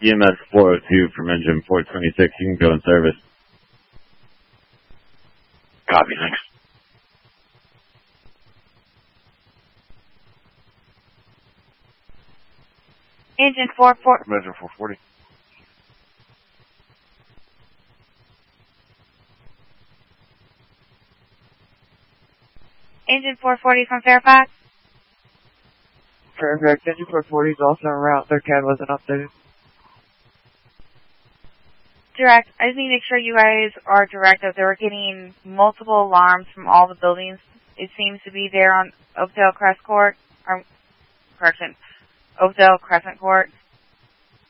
EMS 402 from engine 426. You can go in service. Copy, thanks. Engine 440. From engine 440. Engine 440 from Fairfax. Fairfax, engine 440 is also en route. Their CAD wasn't updated. Direct. I just need to make sure you guys are direct that they were getting multiple alarms from all the buildings. It seems to be there on Oakdale Crest Court, or correction, Oakdale Crescent Court.